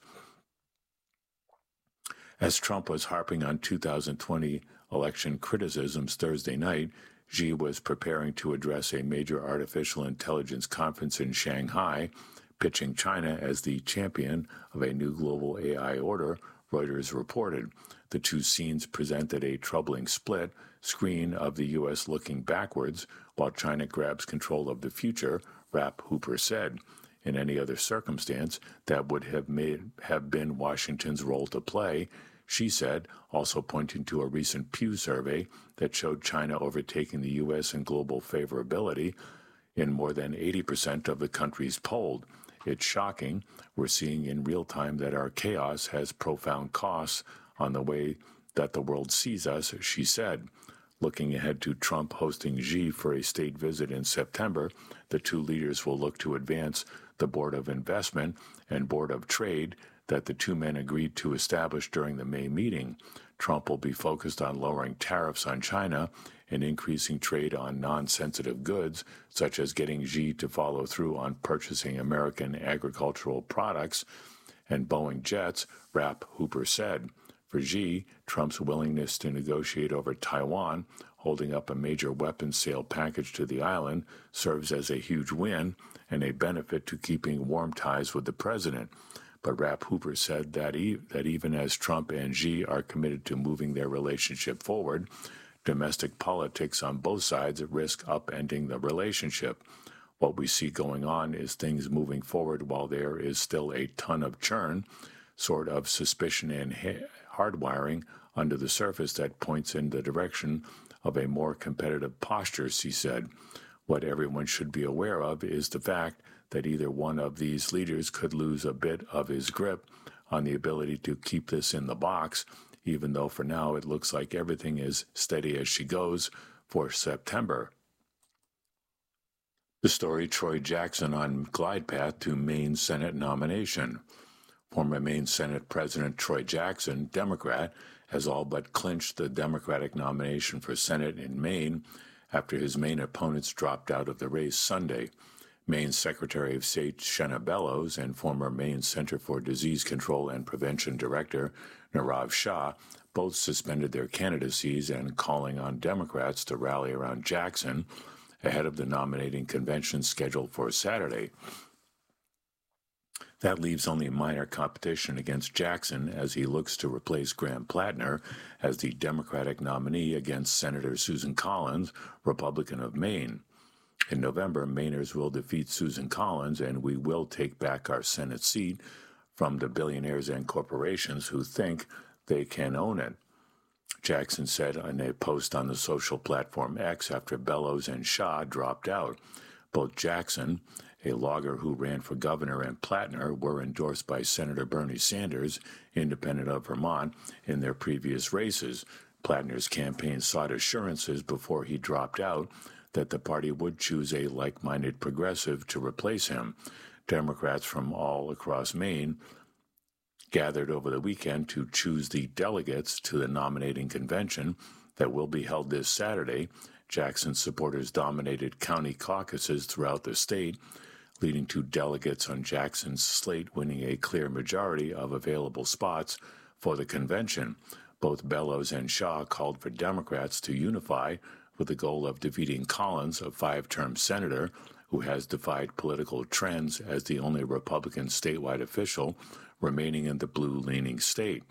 As Trump was harping on two thousand twenty election criticisms Thursday night, Xi was preparing to address a major artificial intelligence conference in Shanghai, pitching China as the champion of a new global A I order, Reuters reported. The two scenes presented a troubling split screen of the U S looking backwards while China grabs control of the future, Rap Hooper said. In any other circumstance, that would have made have been Washington's role to play, she said, also pointing to a recent Pew survey that showed China overtaking the U S in global favorability in more than eighty percent of the countries polled. It's shocking. We're seeing in real time that our chaos has profound costs on the way that the world sees us, she said. Looking ahead to Trump hosting Xi for a state visit in September, the two leaders will look to advance the Board of Investment and Board of Trade that the two men agreed to establish during the May meeting. Trump will be focused on lowering tariffs on China and increasing trade on non-sensitive goods, such as getting Xi to follow through on purchasing American agricultural products and Boeing jets, Rap Hooper said. For Xi, Trump's willingness to negotiate over Taiwan, holding up a major weapons sale package to the island, serves as a huge win and a benefit to keeping warm ties with the president. But Rap Hooper said that, e- that even as Trump and Xi are committed to moving their relationship forward, domestic politics on both sides risk upending the relationship. What we see going on is things moving forward while there is still a ton of churn, sort of suspicion and ha- hardwiring under the surface that points in the direction of a more competitive posture, she said. What everyone should be aware of is the fact that either one of these leaders could lose a bit of his grip on the ability to keep this in the box, even though for now it looks like everything is steady as she goes for September. The story, Troy Jackson on glide path to Maine Senate nomination. Former Maine Senate President Troy Jackson, Democrat, has all but clinched the Democratic nomination for Senate in Maine after his main opponents dropped out of the race Sunday. Maine Secretary of State Shenna Bellows and former Maine Center for Disease Control and Prevention Director Nirav Shah both suspended their candidacies and calling on Democrats to rally around Jackson ahead of the nominating convention scheduled for Saturday. That leaves only minor competition against Jackson as he looks to replace Graham Plattner as the Democratic nominee against Senator Susan Collins, Republican of Maine. In November, Mainers will defeat Susan Collins, and we will take back our Senate seat from the billionaires and corporations who think they can own it, Jackson said in a post on the social platform X after Bellows and Shah dropped out. Both Jackson a logger who ran for governor, and Plattner were endorsed by Senator Bernie Sanders, independent of Vermont, in their previous races. Plattner's campaign sought assurances before he dropped out that the party would choose a like-minded progressive to replace him. Democrats from all across Maine gathered over the weekend to choose the delegates to the nominating convention that will be held this Saturday. Jackson supporters dominated county caucuses throughout the state, leading to delegates on Jackson's slate winning a clear majority of available spots for the convention. Both Bellows and Shaw called for Democrats to unify with the goal of defeating Collins, a five-term senator who has defied political trends as the only Republican statewide official remaining in the blue-leaning state.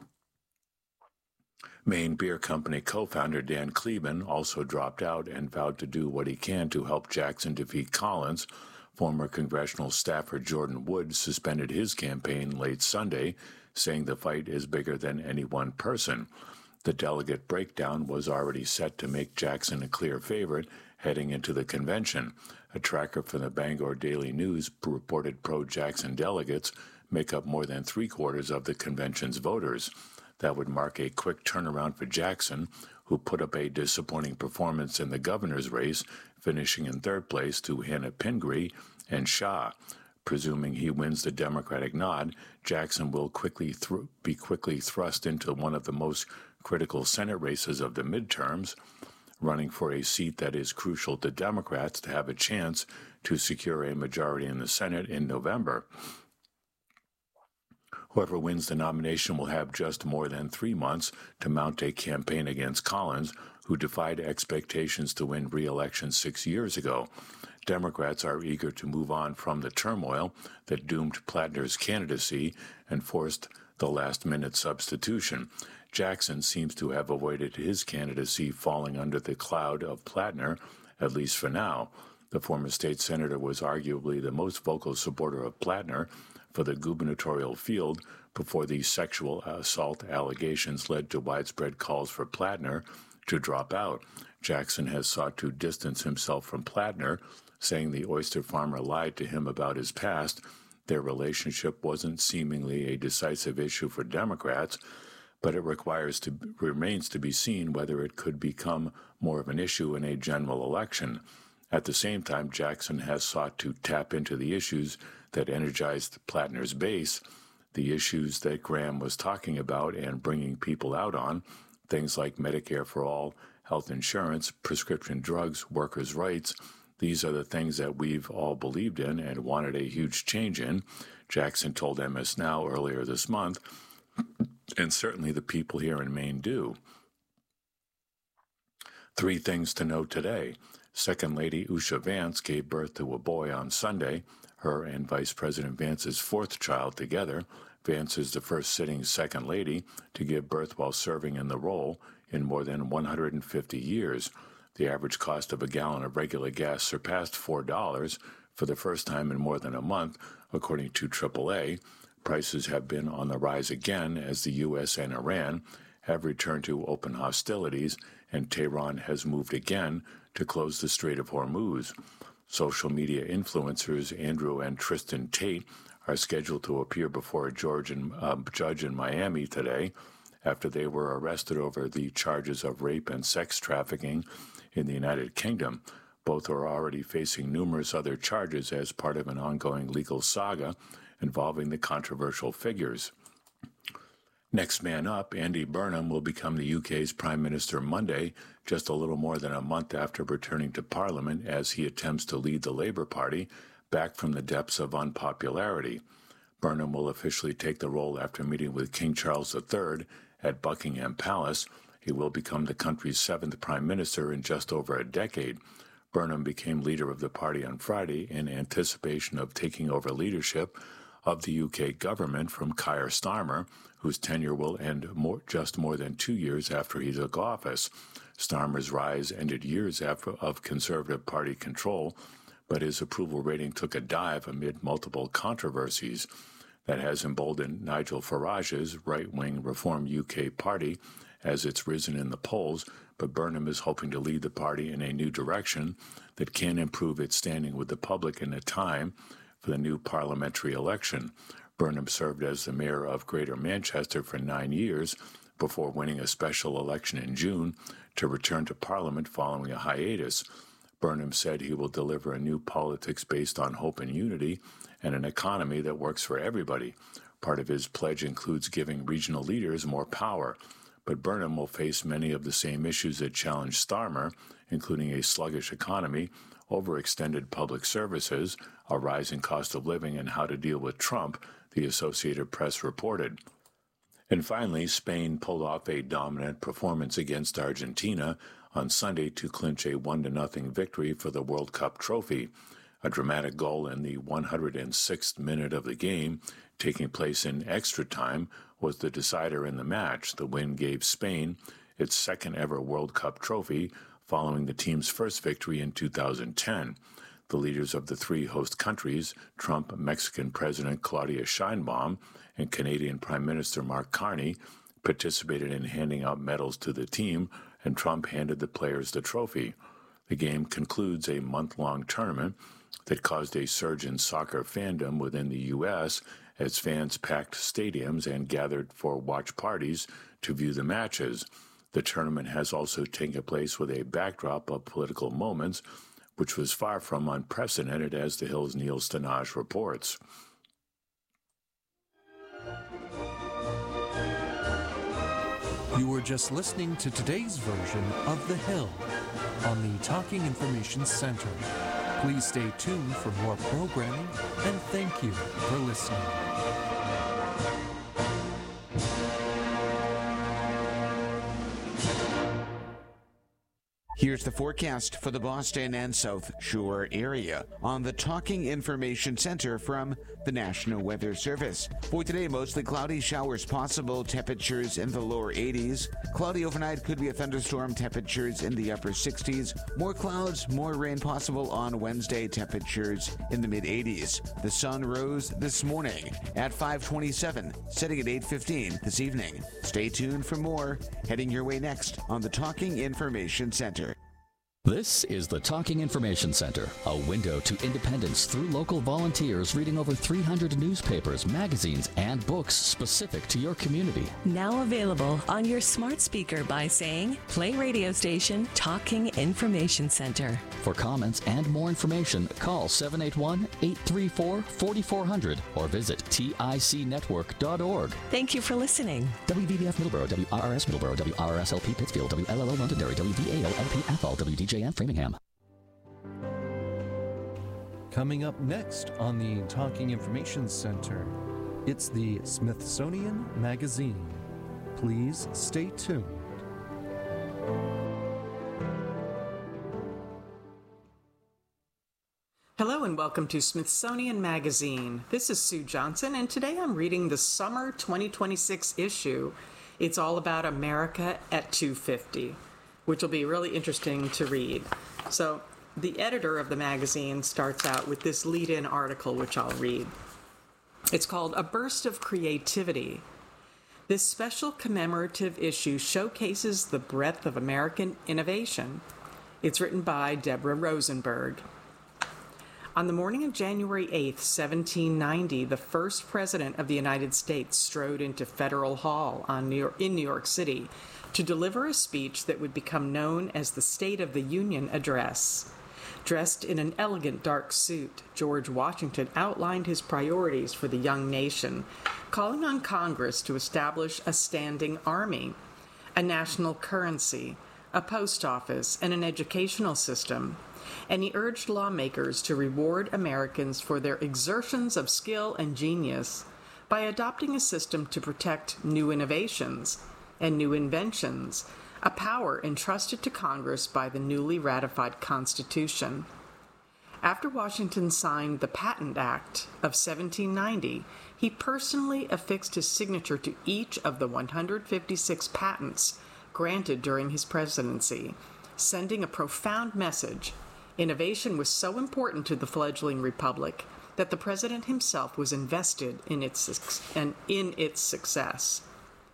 Maine Beer Company co-founder Dan Kleban also dropped out and vowed to do what he can to help Jackson defeat Collins. Former congressional staffer Jordan Wood suspended his campaign late Sunday, saying the fight is bigger than any one person. The delegate breakdown was already set to make Jackson a clear favorite heading into the convention. A tracker from the Bangor Daily News reported pro-Jackson delegates make up more than three-quarters of the convention's voters. That would mark a quick turnaround for Jackson, who put up a disappointing performance in the governor's race, finishing in third place to Hannah Pingree and Shaw. Presuming he wins the Democratic nod, Jackson will quickly th- be quickly thrust into one of the most critical Senate races of the midterms, running for a seat that is crucial to Democrats to have a chance to secure a majority in the Senate in November. Whoever wins the nomination will have just more than three months to mount a campaign against Collins, who defied expectations to win re-election six years ago. Democrats are eager to move on from the turmoil that doomed Plattner's candidacy and forced the last-minute substitution. Jackson seems to have avoided his candidacy falling under the cloud of Plattner, at least for now. The former state senator was arguably the most vocal supporter of Plattner for the gubernatorial field before the sexual assault allegations led to widespread calls for Plattner to drop out. Jackson has sought to distance himself from Plattner, saying the oyster farmer lied to him about his past. Their relationship wasn't seemingly a decisive issue for Democrats, but it requires to remains to be seen whether it could become more of an issue in a general election. At the same time, Jackson has sought to tap into the issues that energized Plattner's base, the issues that Graham was talking about and bringing people out on, things like Medicare for all, health insurance, prescription drugs, workers' rights. These are the things that we've all believed in and wanted a huge change in, Jackson told M S Now earlier this month, and certainly the people here in Maine do. Three things to note today. Second Lady Usha Vance gave birth to a boy on Sunday, her and Vice President Vance's fourth child together. Vance is the first sitting Second Lady to give birth while serving in the role in more than one hundred fifty years. The average cost of a gallon of regular gas surpassed four dollars for the first time in more than a month, according to triple A. Prices have been on the rise again as the U S and Iran have returned to open hostilities, and Tehran has moved again to close the Strait of Hormuz. Social media influencers Andrew and Tristan Tate are scheduled to appear before a Georgian uh, judge in Miami today after they were arrested over the charges of rape and sex trafficking in the United Kingdom. Both are already facing numerous other charges as part of an ongoing legal saga involving the controversial figures. Next man up, Andy Burnham will become the U K's Prime Minister Monday, just a little more than a month after returning to Parliament as he attempts to lead the Labour Party back from the depths of unpopularity. Burnham will officially take the role after meeting with King Charles the Third at Buckingham Palace. He will become the country's seventh Prime Minister in just over a decade. Burnham became leader of the party on Friday in anticipation of taking over leadership of the U K government from Keir Starmer, whose tenure will end more, just more than two years after he took office. Starmer's rise ended years after of Conservative Party control, but his approval rating took a dive amid multiple controversies. That has emboldened Nigel Farage's right-wing Reform U K party as it's risen in the polls, but Burnham is hoping to lead the party in a new direction that can improve its standing with the public in a time for the new parliamentary election. Burnham served as the mayor of Greater Manchester for nine years before winning a special election in June to return to Parliament following a hiatus. Burnham said he will deliver a new politics based on hope and unity and an economy that works for everybody. Part of his pledge includes giving regional leaders more power, but Burnham will face many of the same issues that challenged Starmer, including a sluggish economy, overextended public services, a rising cost of living, and how to deal with Trump, the Associated Press reported. And finally, Spain pulled off a dominant performance against Argentina on Sunday to clinch a one to nothing victory for the World Cup trophy. A dramatic goal in the one hundred sixth minute of the game, taking place in extra time, was the decider in the match. The win gave Spain its second ever World Cup trophy, following the team's first victory in two thousand ten. The leaders of the three host countries, Trump, Mexican President Claudia Sheinbaum, and Canadian Prime Minister Mark Carney, participated in handing out medals to the team, and Trump handed the players the trophy. The game concludes a month-long tournament that caused a surge in soccer fandom within the U S as fans packed stadiums and gathered for watch parties to view the matches. The tournament has also taken place with a backdrop of political moments, which was far from unprecedented, as The Hill's Neil Stanage reports. You were just listening to today's version of The Hill on the Talking Information Center. Please stay tuned for more programming, and thank you for listening. Here's the forecast for the Boston and South Shore area on the Talking Information Center from the National Weather Service. For today, mostly cloudy, showers possible, temperatures in the lower eighties. Cloudy overnight, could be a thunderstorm, temperatures in the upper sixties. More clouds, more rain possible on Wednesday, temperatures in the mid eighties. The sun rose this morning at five twenty-seven, setting at eight fifteen this evening. Stay tuned for more, heading your way next on the Talking Information Center. This is the Talking Information Center, a window to independence through local volunteers reading over three hundred newspapers, magazines, and books specific to your community. Now available on your smart speaker by saying, play radio station Talking Information Center. For comments and more information, call seven eight one, eight three four, four four zero zero or visit tic network dot org. Thank you for listening. W V B F Middleborough, W R R S Middleborough, W R R S L P Pittsfield, W L L O Londonderry, W V A O L P Athol, W D J M Framingham. Coming up next on the Talking Information Center, it's the Smithsonian Magazine. Please stay tuned. Hello and welcome to Smithsonian Magazine. This is Sue Johnson, and today I'm reading the summer twenty twenty-six issue. It's all about America at two fifty, which will be really interesting to read. So the editor of the magazine starts out with this lead-in article, which I'll read. It's called A Burst of Creativity. This special commemorative issue showcases the breadth of American innovation. It's written by Deborah Rosenberg. On the morning of January eighth, seventeen ninety, the first president of the United States strode into Federal Hall on New York, in New York City to deliver a speech that would become known as the State of the Union Address. Dressed in an elegant dark suit, George Washington outlined his priorities for the young nation, calling on Congress to establish a standing army, a national currency, a post office, and an educational system. And he urged lawmakers to reward Americans for their exertions of skill and genius by adopting a system to protect new innovations and new inventions, a power entrusted to Congress by the newly ratified Constitution. After Washington signed the Patent Act of seventeen ninety, he personally affixed his signature to each of the one hundred fifty-six patents granted during his presidency, sending a profound message. Innovation was so important to the fledgling republic that the president himself was invested in its in its success.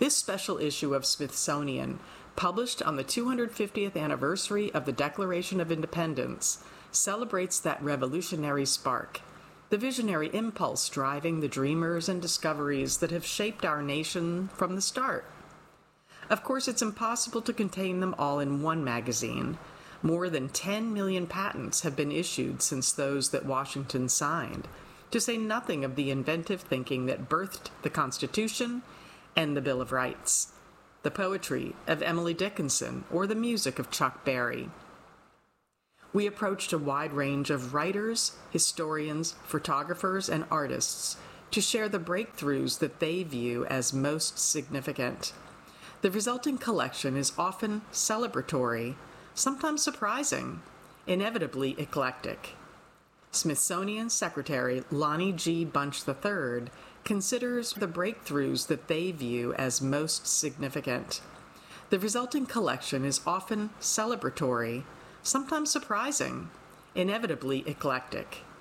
This special issue of Smithsonian, published on the two hundred fiftieth anniversary of the Declaration of Independence, celebrates that revolutionary spark, the visionary impulse driving the dreamers and discoveries that have shaped our nation from the start. Of course, it's impossible to contain them all in one magazine. More than ten million patents have been issued since those that Washington signed, to say nothing of the inventive thinking that birthed the Constitution and the Bill of Rights, the poetry of Emily Dickinson, or the music of Chuck Berry. We approached a wide range of writers, historians, photographers, and artists to share the breakthroughs that they view as most significant. The resulting collection is often celebratory, sometimes surprising, inevitably eclectic. Smithsonian Secretary Lonnie G. Bunch the third considers the breakthroughs that they view as most significant. The resulting collection is often celebratory, sometimes surprising, inevitably eclectic.